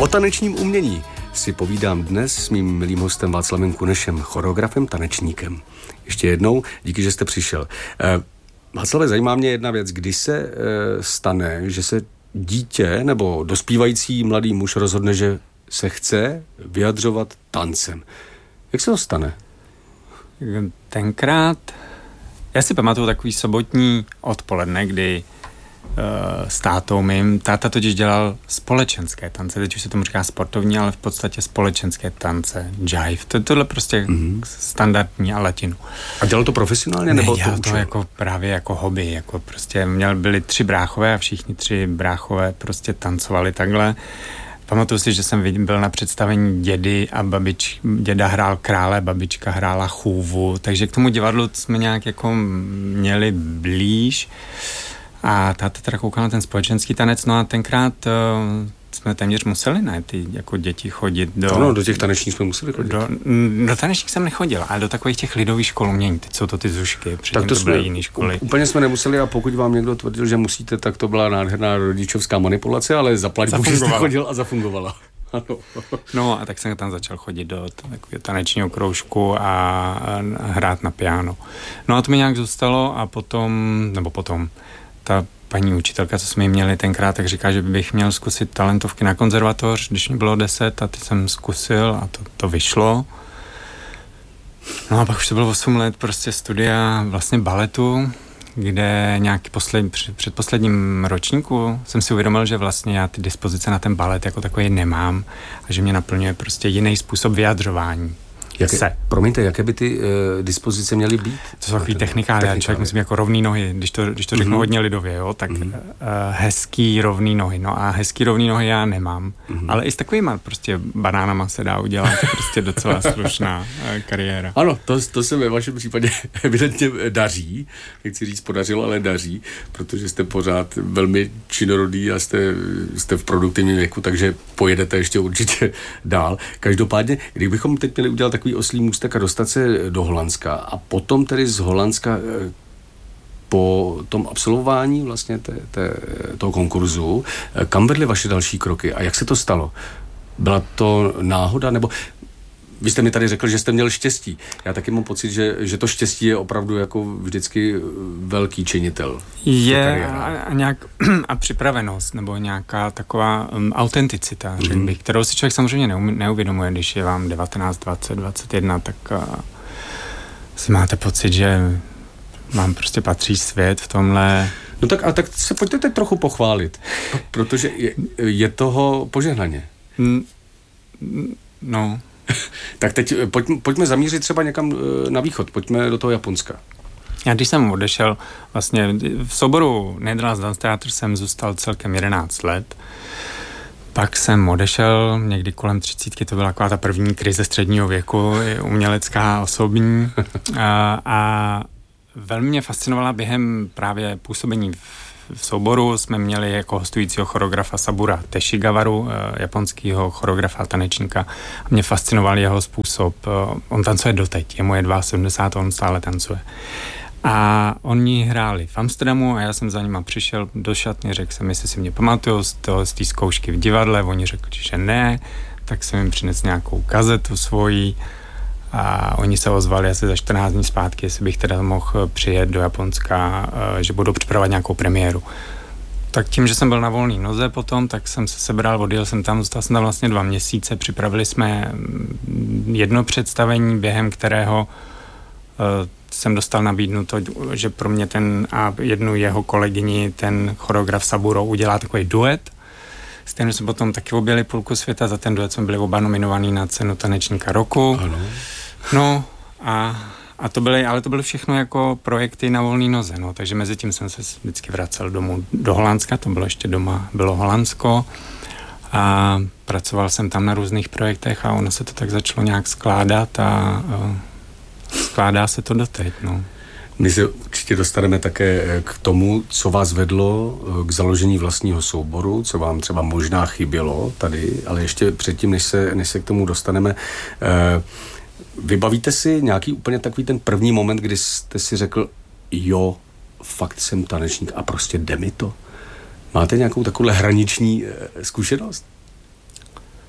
O tanečním umění si povídám dnes s mým milým hostem Václavem Kunešem, choreografem, tanečníkem. Ještě jednou, díky, že jste přišel. Václave, zajímá mě jedna věc. Kdy se stane, že se dítě nebo dospívající mladý muž rozhodne, že se chce vyjadřovat tancem? Jak se to stane? Tenkrát, já si pamatuju takový sobotní odpoledne, kdy s tátou mým, táta totiž dělal společenské tance, teď už se tomu říká sportovní, ale v podstatě společenské tance, jive, tohle prostě standardní a latinu. A dělal to profesionálně? Nebo to jako právě jako hobby, jako prostě byli 3 bráchové a všichni 3 bráchové prostě tancovali takhle. Pamatuju si, že jsem byl na představení dědy a děda hrál krále, babička hrála chůvu, takže k tomu divadlu jsme nějak jako měli blíž. A táta teda koukal na ten společenský tanec, no a tenkrát jsme téměř museli, ne, ty jako děti chodit do... Ano, do těch tanečních jsme museli chodit. Do tanečních jsem nechodil, ale do takových těch lidových škol umění, teď jsou to ty zušky, předtím to byly jiné školy. Úplně jsme nemuseli a pokud vám někdo tvrdil, že musíte, tak to byla nádherná rodičovská manipulace, ale zaplať, že jste chodil a zafungovala. Ano. No a tak jsem tam začal chodit do takového tanečního kroužku a hrát na piano. No a to mi nějak zůstalo a potom ta paní učitelka, co jsme měli tenkrát, tak říká, že bych měl zkusit talentovky na konzervatoř, když mi bylo 10 a ty jsem zkusil a to vyšlo. No a pak už to bylo 8 let prostě studia vlastně baletu, kde nějaký předposledním ročníku jsem si uvědomil, že vlastně já ty dispozice na ten balet jako takový nemám a že mě naplňuje prostě jiný způsob vyjadřování. Promiňte, jaké by ty dispozice měly být? To jsou takový technikály, člověk musí jako rovný nohy, když to řeknu hodně lidově, jo, tak hezký rovný nohy, no a hezký rovný nohy já nemám, ale i s takovýma prostě banánama se dá udělat prostě docela slušná kariéra. Ano, to se ve vašem případě evidentně daří, nechci říct podařilo, ale daří, protože jste pořád velmi činorodý a jste v produktivním věku, takže pojedete ještě určitě dál. Každopádně, kdybychom teď měli udělat takový oslí můstek a dostat se do Holandska a potom tedy z Holandska po tom absolvování vlastně toho konkurzu, kam vedly vaše další kroky a jak se to stalo? Byla to náhoda, nebo vy jste mi tady řekl, že jste měl štěstí. Já taky mám pocit, že to štěstí je opravdu jako vždycky velký činitel. Je a připravenost, nebo nějaká taková autenticita, řekl bych, kterou si člověk samozřejmě neuvědomuje, když je vám 19, 20, 21, tak si máte pocit, že vám prostě patří svět v tomhle. No tak, a tak se pojďte teď trochu pochválit, protože je toho požehnaně. No. Tak teď pojďme zamířit třeba někam na východ, pojďme do toho Japonska. Já když jsem odešel, vlastně v souboru Nederlands Dance Theater jsem zůstal celkem 11 let. Pak jsem odešel, někdy kolem 30, to byla taková ta první krize středního věku, umělecká, osobní. A velmi mě fascinovala během právě působení v souboru jsme měli jako hostujícího choreografa Sabura Teshigawaru, japonského choreografa a tanečníka. A mě fascinoval jeho způsob. On tancuje doteď, je mu je 72, on stále tancuje. A oni hráli v Amsterdamu a já jsem za nima přišel do šatny, řekl jsem, jestli si mě pamatujou z té zkoušky v divadle, oni řekli, že ne, tak jsem jim přinesl nějakou kazetu svoji a oni se ozvali asi za 14 dní zpátky, jestli bych teda mohl přijet do Japonska, že budou připravovat nějakou premiéru. Tak tím, že jsem byl na volný noze potom, tak jsem se sebral, odjel jsem tam, zůstal jsem tam vlastně 2 měsíce, připravili jsme jedno představení, během kterého jsem dostal nabídnuto, že pro mě a jednu jeho kolegyni, ten choreograf Saburo, udělá takový duet. S tím jsme potom taky objeli půlku světa, za ten duet jsme byli oba nominovaní na cenu tanečníka roku. Ano. No a to byly všechno jako projekty na volný noze, no, takže mezi tím jsem se vždycky vracel domů do Holandska, to bylo ještě doma, bylo Holandsko a pracoval jsem tam na různých projektech a ono se to tak začalo nějak skládat a skládá se to doteď, no. My se určitě dostaneme také k tomu, co vás vedlo k založení vlastního souboru, co vám třeba možná chybělo tady, ale ještě předtím, než se k tomu dostaneme, vybavíte si nějaký úplně takový ten první moment, kdy jste si řekl, jo, fakt jsem tanečník a prostě jde mi to? Máte nějakou takovou hraniční zkušenost?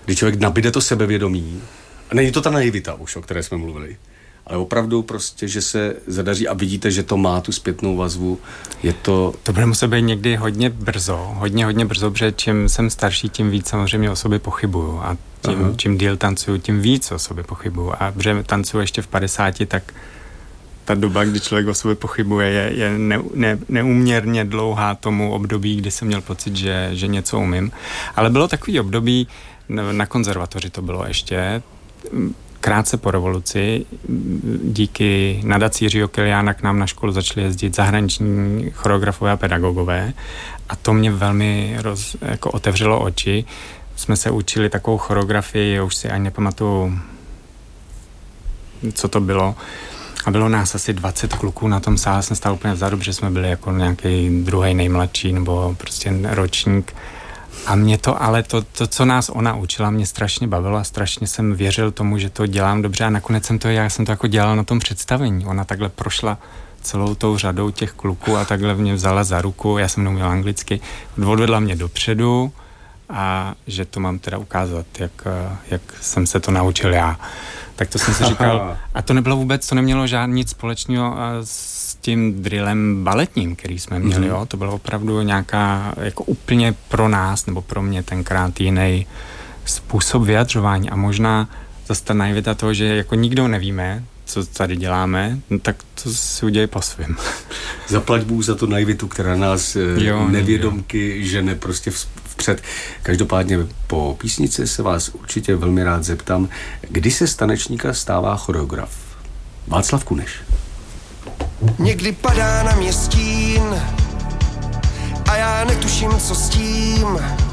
kdy člověk nabíde to sebevědomí. A není to ta naivita už, o které jsme mluvili. Ale opravdu prostě, že se zadaří a vidíte, že to má tu zpětnou vazbu, je to... To bude muset být někdy hodně brzo, hodně brzo, protože čím jsem starší, tím víc samozřejmě o sobě pochybuju a čím díl tancuju, tím víc o sobě pochybuju a protože tancuju ještě v 50, tak ta doba, kdy člověk o sobě pochybuje, je neúměrně dlouhá tomu období, kdy jsem měl pocit, že něco umím. Ale bylo takový období, na konzervatoři to bylo ještě, krátce po revoluci, díky nadaci Jiřího Kiliána k nám na školu začali jezdit zahraniční choreografové a pedagogové a to mě velmi jako otevřelo oči. Jsme se učili takovou choreografii, už si ani nepamatuju, co to bylo. A bylo nás asi 20 kluků na tom sále, jsem stál úplně vzadu, protože jsme byli jako nějaký druhý nejmladší nebo prostě ročník. A mě to, ale to, co nás ona učila, mě strašně bavilo a strašně jsem věřil tomu, že to dělám dobře a nakonec já jsem to jako dělal na tom představení. Ona takhle prošla celou tou řadou těch kluků a takhle mě vzala za ruku, já jsem neuměl anglicky, odvedla mě dopředu a že to mám teda ukázat, jak jsem se to naučil já. Tak to jsem si říkal, a to nebylo vůbec, to nemělo nic společného s tím drillem baletním, který jsme měli, jo. To bylo opravdu nějaká, jako úplně pro nás, nebo pro mě tenkrát jiný způsob vyjadřování a možná zase ta naivita toho, že jako nikdo nevíme, co tady děláme, no tak to si udělej po svým. Zaplať Bůh za tu naivitu, která nás nevědomky žene prostě vpřed. Každopádně po písnici se vás určitě velmi rád zeptám, kdy se z tanečníka stává choreograf? Václav Kuneš. Někdy padá na mě stín a já netuším, co s tím.